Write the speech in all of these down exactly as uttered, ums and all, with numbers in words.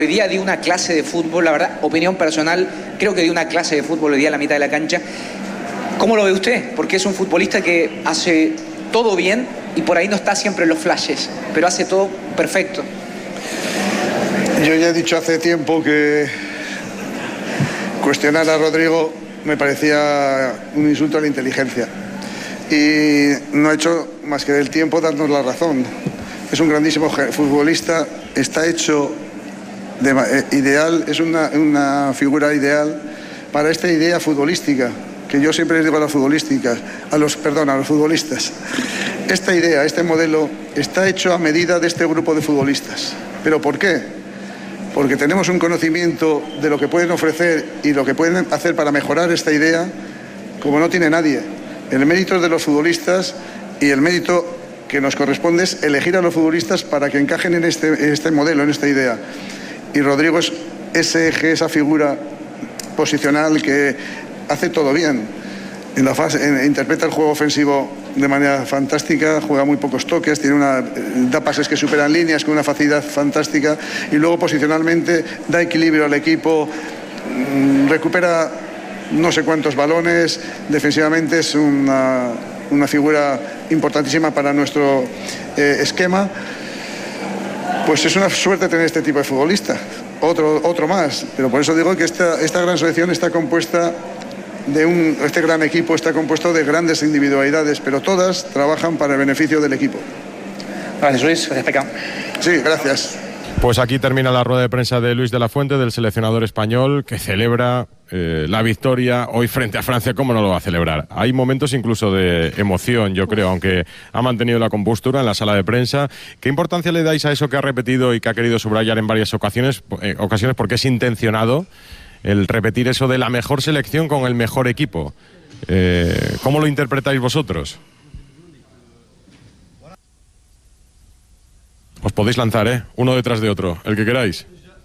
Hoy día dio una clase de fútbol, la verdad, opinión personal, creo que dio una clase de fútbol hoy día a la mitad de la cancha. ¿Cómo lo ve usted? Porque es un futbolista que hace todo bien y por ahí no está siempre en los flashes, pero hace todo perfecto. Yo ya he dicho hace tiempo que cuestionar a Rodrigo me parecía un insulto a la inteligencia. Y no ha hecho más que del tiempo darnos la razón. Es un grandísimo futbolista, está hecho de, eh, ideal, es una, una figura ideal para esta idea futbolística, que yo siempre les digo a los futbolistas, a los, perdón, a los futbolistas. Esta idea, este modelo, está hecho a medida de este grupo de futbolistas. ¿Pero por qué? Porque tenemos un conocimiento de lo que pueden ofrecer y lo que pueden hacer para mejorar esta idea, como no tiene nadie. El mérito es de los futbolistas y el mérito que nos corresponde es elegir a los futbolistas para que encajen en este, en este modelo, en esta idea. Y Rodrigo es ese eje, esa figura posicional que hace todo bien. En la fase, en, interpreta el juego ofensivo de manera fantástica, juega muy pocos toques, tiene una, da pases que superan líneas con una facilidad fantástica y luego posicionalmente da equilibrio al equipo, recupera no sé cuántos balones, defensivamente es una, una figura importantísima para nuestro eh, esquema. Pues es una suerte tener este tipo de futbolista, otro, otro más, pero por eso digo que esta, esta gran selección está compuesta de un, este gran equipo está compuesto de grandes individualidades, pero todas trabajan para el beneficio del equipo. Gracias, Luis. Gracias, Peca. Sí, gracias. Pues aquí termina la rueda de prensa de Luis de la Fuente, del seleccionador español, que celebra eh, la victoria hoy frente a Francia. ¿Cómo no lo va a celebrar? Hay momentos incluso de emoción, yo creo, aunque ha mantenido la compostura en la sala de prensa. ¿Qué importancia le dais a eso que ha repetido y que ha querido subrayar en varias ocasiones, eh, ocasiones porque es intencionado el repetir eso de la mejor selección con el mejor equipo? Eh, ¿Cómo lo interpretáis vosotros? Os podéis lanzar, ¿eh? Uno detrás de otro, el que queráis.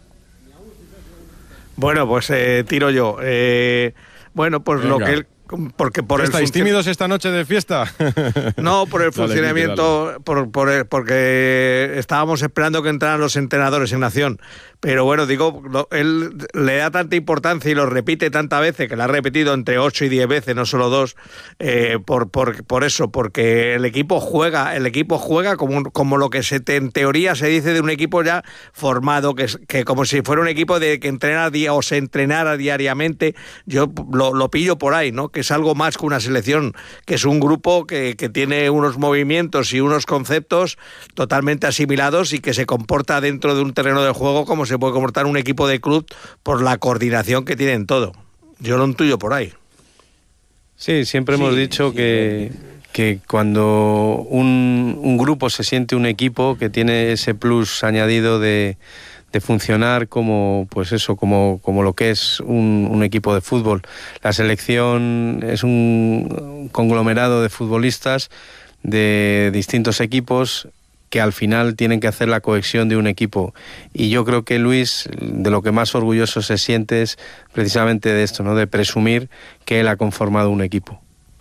Bueno, pues eh, tiro yo. Eh, bueno, pues Venga. lo que... Él, porque por ¿Estáis el tímidos esta noche de fiesta? No, por el Dale, funcionamiento, Quique, por, por el, porque estábamos esperando que entraran los entrenadores en acción. Pero bueno, digo, lo, él le da tanta importancia y lo repite tantas veces, que lo ha repetido entre ocho y diez veces, no solo dos, eh, por, por, por eso, porque el equipo juega, el equipo juega como, como lo que se te, en teoría se dice de un equipo ya formado, que, que como si fuera un equipo de que entrena día, o se entrenara diariamente. Yo lo, lo pillo por ahí, ¿no? Que es algo más que una selección, que es un grupo que, que tiene unos movimientos y unos conceptos totalmente asimilados y que se comporta dentro de un terreno de juego como se puede comportar un equipo de club por la coordinación que tienen todo. Yo lo intuyo por ahí. Sí, siempre hemos Sí, dicho sí, que, que cuando un, un grupo se siente un equipo que tiene ese plus añadido de, de funcionar como, pues eso, como, como lo que es un, un equipo de fútbol. La selección es un conglomerado de futbolistas de distintos equipos que al final tienen que hacer la cohesión de un equipo. Y yo creo que Luis, de lo que más orgulloso se siente es precisamente de esto, ¿no? De presumir que él ha conformado un equipo.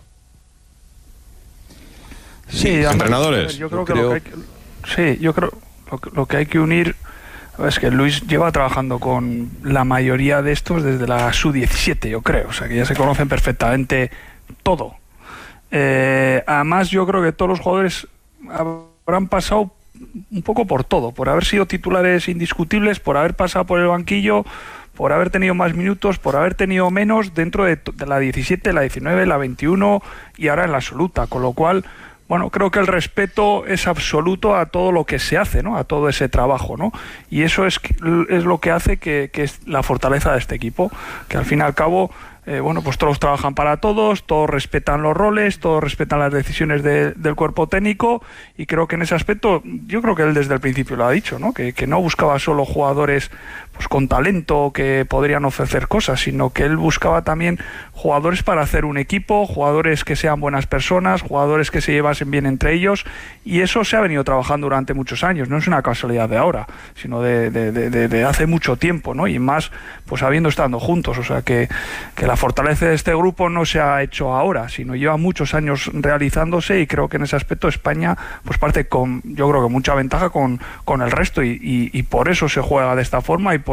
Sí, además, entrenadores. Yo creo yo que, creo... Lo que hay que sí, yo creo lo que, lo que hay que unir es que Luis lleva trabajando con la mayoría de estos desde la sub diecisiete, yo creo, o sea que ya se conocen perfectamente todo. Eh, además, yo creo que todos los jugadores habrán pasado un poco por todo, por haber sido titulares indiscutibles, por haber pasado por el banquillo, por haber tenido más minutos, por haber tenido menos dentro de, de la diecisiete, la diecinueve, la veintiuno y ahora en la absoluta, con lo cual, bueno, creo que el respeto es absoluto a todo lo que se hace, ¿no? A todo ese trabajo, ¿no? Y eso es, es lo que hace que, que es la fortaleza de este equipo, que al fin y al cabo, eh, bueno, pues todos trabajan para todos, todos respetan los roles, todos respetan las decisiones de, del cuerpo técnico, y creo que en ese aspecto, yo creo que él desde el principio lo ha dicho, ¿no? Que, que no buscaba solo jugadores pues con talento que podrían ofrecer cosas, sino que él buscaba también jugadores para hacer un equipo, jugadores que sean buenas personas, jugadores que se llevasen bien entre ellos, y eso se ha venido trabajando durante muchos años, no es una casualidad de ahora, sino de, de, de, de hace mucho tiempo, ¿no? Y más, pues habiendo estado juntos, o sea que, que la fortaleza de este grupo no se ha hecho ahora, sino lleva muchos años realizándose, y creo que en ese aspecto España pues parte con, yo creo que mucha ventaja con, con el resto, y, y, y por eso se juega de esta forma, y por